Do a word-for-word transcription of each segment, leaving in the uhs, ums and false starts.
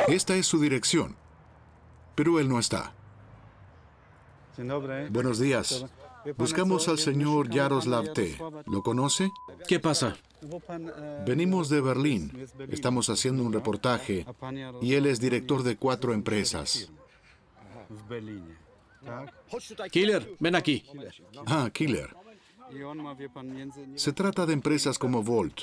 Esta es su dirección, pero él no está. Buenos días. Buscamos al señor Jaroslav T. ¿Lo conoce? ¿Qué pasa? Venimos de Berlín. Estamos haciendo un reportaje y él es director de cuatro empresas. Killer, ven aquí. Ah, Killer. Se trata de empresas como Volt.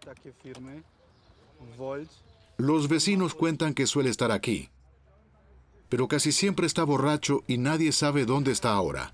Los vecinos cuentan que suele estar aquí, pero casi siempre está borracho y nadie sabe dónde está ahora.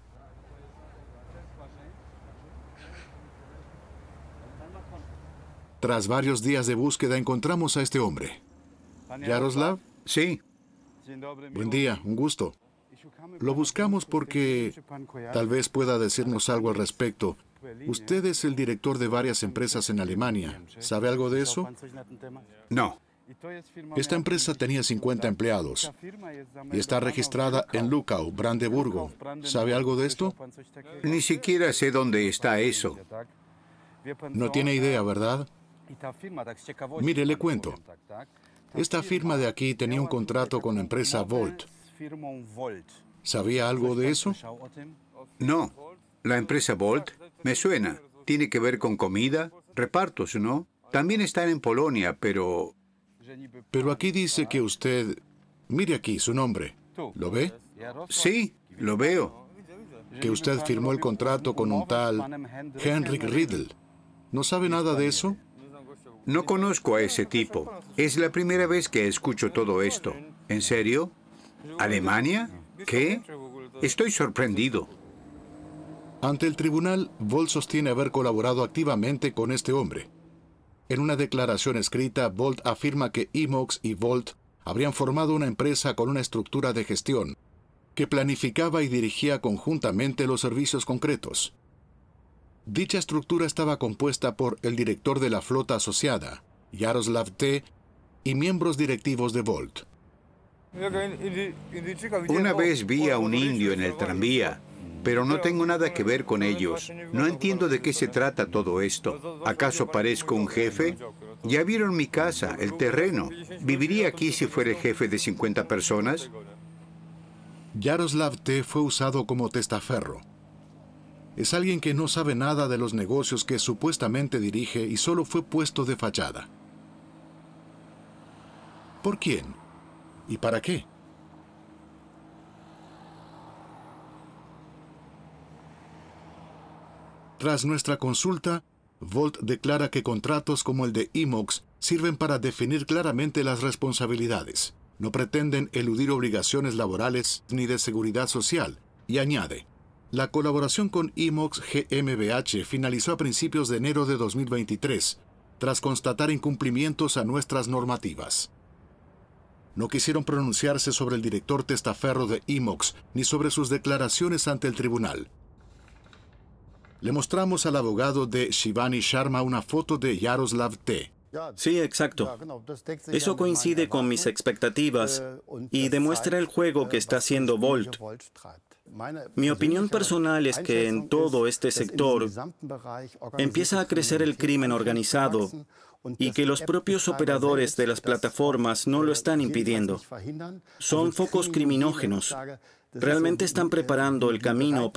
Tras varios días de búsqueda encontramos a este hombre. ¿Jaroslav? Sí. Buen día, un gusto. Lo buscamos porque tal vez pueda decirnos algo al respecto. Usted es el director de varias empresas en Alemania. ¿Sabe algo de eso? No. Esta empresa tenía cincuenta empleados y está registrada en Luckau, Brandeburgo. ¿Sabe algo de esto? Ni siquiera sé dónde está eso. No tiene idea, ¿verdad? Mire, le cuento. Esta firma de aquí tenía un contrato con la empresa Volt. ¿Sabía algo de eso? No. La empresa Volt me suena. Tiene que ver con comida, repartos, ¿no? También están en Polonia, pero... Pero aquí dice que usted... Mire aquí su nombre. ¿Lo ve? Sí, lo veo. Que usted firmó el contrato con un tal Henrik Riedel. ¿No sabe nada de eso? No conozco a ese tipo. Es la primera vez que escucho todo esto. ¿En serio? ¿Alemania? ¿Qué? Estoy sorprendido. Ante el tribunal, Volt sostiene haber colaborado activamente con este hombre. En una declaración escrita, Volt afirma que Imox y Volt habrían formado una empresa con una estructura de gestión que planificaba y dirigía conjuntamente los servicios concretos. Dicha estructura estaba compuesta por el director de la flota asociada, Jaroslav T., y miembros directivos de Volt. Una vez vi a un indio en el tranvía, pero no tengo nada que ver con ellos. No entiendo de qué se trata todo esto. ¿Acaso parezco un jefe? Ya vieron mi casa, el terreno. ¿Viviría aquí si fuera el jefe de cincuenta personas? Jaroslav T. fue usado como testaferro. Es alguien que no sabe nada de los negocios que supuestamente dirige y solo fue puesto de fachada. ¿Por quién? ¿Y para qué? Tras nuestra consulta, Volt declara que contratos como el de Imox sirven para definir claramente las responsabilidades. No pretenden eludir obligaciones laborales ni de seguridad social, y añade: la colaboración con Imox G m b H finalizó a principios de enero de dos mil veintitrés, tras constatar incumplimientos a nuestras normativas. No quisieron pronunciarse sobre el director testaferro de Imox ni sobre sus declaraciones ante el tribunal. Le mostramos al abogado de Shivani Sharma una foto de Jaroslav T. Sí, exacto. Eso coincide con mis expectativas y demuestra el juego que está haciendo Volt. Mi opinión personal es que en todo este sector empieza a crecer el crimen organizado y que los propios operadores de las plataformas no lo están impidiendo. Son focos criminógenos. Realmente están preparando el camino para